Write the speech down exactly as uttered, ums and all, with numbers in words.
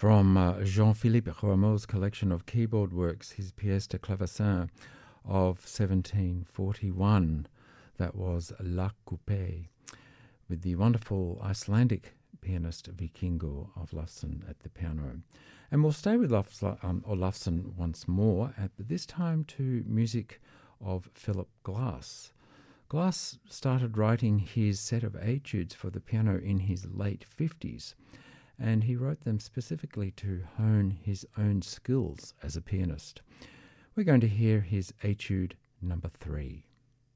from uh, Jean-Philippe Rameau's collection of keyboard works, his pièce de clavecin of seventeen forty-one. That was La Coupé, with the wonderful Icelandic pianist Vikingur Olafsson at the piano. And we'll stay with um, Olafsson once more, but this time to music of Philip Glass. Glass started writing his set of etudes for the piano in his late fifties, and he wrote them specifically to hone his own skills as a pianist. We're going to hear his etude number three.